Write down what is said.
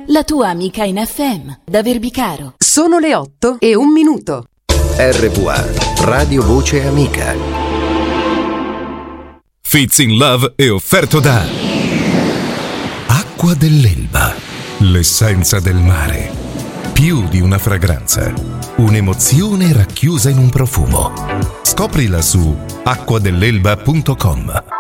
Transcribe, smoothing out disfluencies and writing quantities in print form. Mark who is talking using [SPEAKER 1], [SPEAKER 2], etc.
[SPEAKER 1] la tua amica in FM, da Verbicaro.
[SPEAKER 2] Sono le 8:01.
[SPEAKER 3] RPA, Radio Voce Amica.
[SPEAKER 4] Fits in Love è offerto da Acqua dell'Elba, l'essenza del mare. Più di una fragranza, un'emozione racchiusa in un profumo. Scoprila su acquadelelba.com.